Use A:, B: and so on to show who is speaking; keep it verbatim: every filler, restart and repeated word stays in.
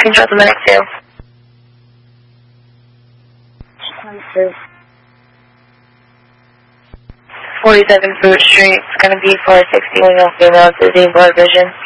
A: control to minute two. forty-seven Fruit Street. It's going to be four sixty, female, female, to the blurred vision.